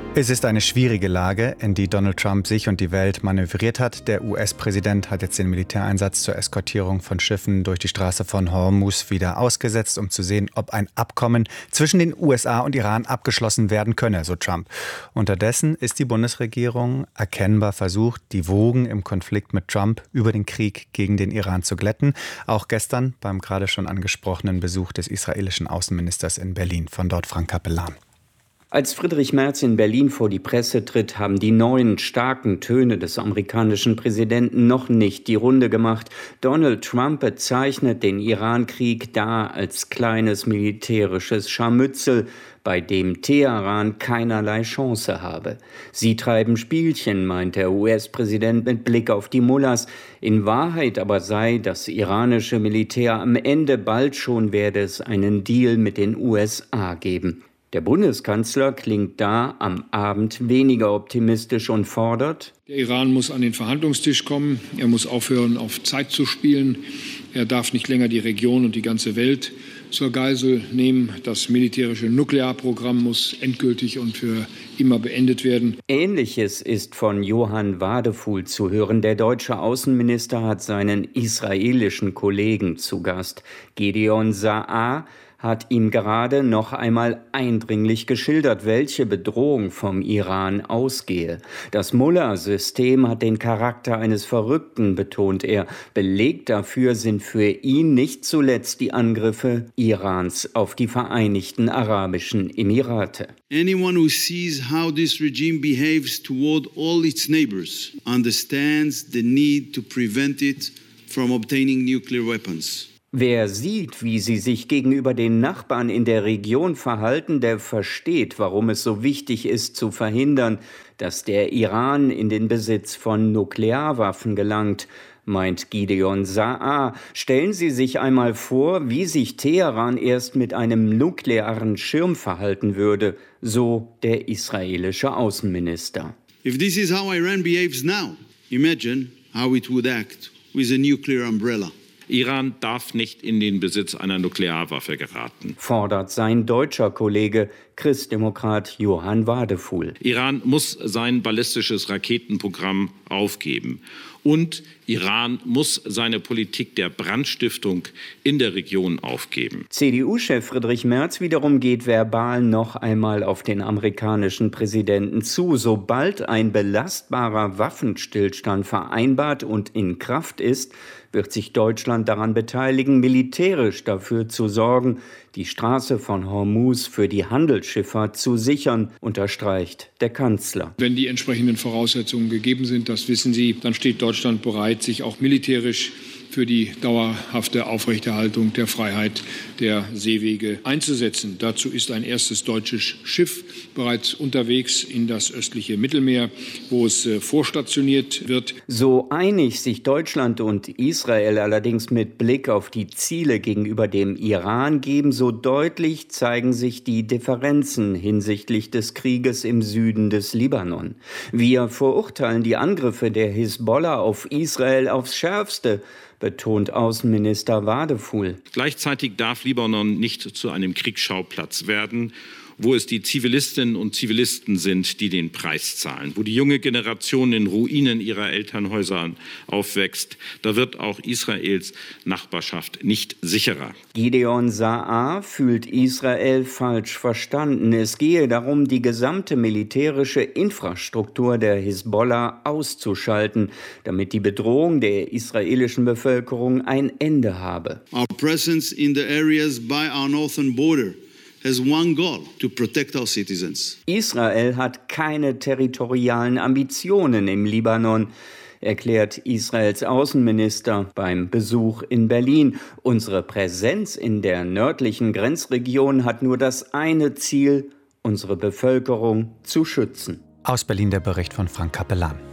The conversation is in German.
Es ist eine schwierige Lage, in die Donald Trump sich und die Welt manövriert hat. Der US-Präsident hat jetzt den Militäreinsatz zur Eskortierung von Schiffen durch die Straße von Hormuz wieder ausgesetzt, um zu sehen, ob ein Abkommen zwischen den USA und Iran abgeschlossen werden könne, so Trump. Unterdessen ist die Bundesregierung erkennbar versucht, die Wogen im Konflikt mit Trump über den Krieg gegen den Iran zu glätten. Auch gestern beim gerade schon angesprochenen Besuch des israelischen Außenministers in Berlin. Von dort Frank Capellan. Als Friedrich Merz in Berlin vor die Presse tritt, haben die neuen, starken Töne des amerikanischen Präsidenten noch nicht die Runde gemacht. Donald Trump bezeichnet den Iran-Krieg da als kleines militärisches Scharmützel, bei dem Teheran keinerlei Chance habe. Sie treiben Spielchen, meint der US-Präsident mit Blick auf die Mullahs. In Wahrheit aber sei das iranische Militär am Ende, bald schon werde es einen Deal mit den USA geben. Der Bundeskanzler klingt da am Abend weniger optimistisch und fordert: Der Iran muss an den Verhandlungstisch kommen. Er muss aufhören, auf Zeit zu spielen. Er darf nicht länger die Region und die ganze Welt zur Geisel nehmen. Das militärische Nuklearprogramm muss endgültig und für immer beendet werden. Ähnliches ist von Johann Wadefuhl zu hören. Der deutsche Außenminister hat seinen israelischen Kollegen zu Gast. Gideon Saar hat ihm gerade noch einmal eindringlich geschildert, welche Bedrohung vom Iran ausgehe. Das Mullah-System hat den Charakter eines Verrückten, betont er. Beleg dafür sind für ihn nicht zuletzt die Angriffe Irans auf die Vereinigten Arabischen Emirate. Anyone who sees how this regime behaves toward all its neighbors understands the need to prevent it from obtaining nuclear weapons. Wer sieht, wie sie sich gegenüber den Nachbarn in der Region verhalten, der versteht, warum es so wichtig ist, zu verhindern, dass der Iran in den Besitz von Nuklearwaffen gelangt, meint Gideon Saar. Stellen Sie sich einmal vor, wie sich Teheran erst mit einem nuklearen Schirm verhalten würde, so der israelische Außenminister. If this is how Iran behaves now, imagine how it would act with a nuclear umbrella. Iran darf nicht in den Besitz einer Nuklearwaffe geraten, fordert sein deutscher Kollege, Christdemokrat Johann Wadefuhl. Iran muss sein ballistisches Raketenprogramm aufgeben. Und Iran muss seine Politik der Brandstiftung in der Region aufgeben. CDU-Chef Friedrich Merz wiederum geht verbal noch einmal auf den amerikanischen Präsidenten zu. Sobald ein belastbarer Waffenstillstand vereinbart und in Kraft ist, wird sich Deutschland daran beteiligen, militärisch dafür zu sorgen, die Straße von Hormuz für die Handelsschifffahrt zu sichern, unterstreicht der Kanzler. Wenn die entsprechenden Voraussetzungen gegeben sind, das wissen Sie, dann steht Deutschland bereit, sich auch militärisch für die dauerhafte Aufrechterhaltung der Freiheit der Seewege einzusetzen. Dazu ist ein erstes deutsches Schiff bereits unterwegs in das östliche Mittelmeer, wo es vorstationiert wird. So einig sich Deutschland und Israel allerdings mit Blick auf die Ziele gegenüber dem Iran geben, so deutlich zeigen sich die Differenzen hinsichtlich des Krieges im Süden des Libanon. Wir verurteilen die Angriffe der Hisbollah auf Israel aufs Schärfste, betont Außenminister Wadefuhl. Gleichzeitig darf Libanon nicht zu einem Kriegsschauplatz werden, wo es die Zivilistinnen und Zivilisten sind, die den Preis zahlen. Wo die junge Generation in Ruinen ihrer Elternhäuser aufwächst, da wird auch Israels Nachbarschaft nicht sicherer. Gideon Saar fühlt Israel falsch verstanden. Es gehe darum, die gesamte militärische Infrastruktur der Hisbollah auszuschalten, damit die Bedrohung der israelischen Bevölkerung ein Ende habe. Our presence in the areas by our northern border has one goal: to protect our citizens. Israel hat keine territorialen Ambitionen im Libanon, erklärt Israels Außenminister beim Besuch in Berlin. Unsere Präsenz in der nördlichen Grenzregion hat nur das eine Ziel, unsere Bevölkerung zu schützen. Aus Berlin der Bericht von Frank Capellan.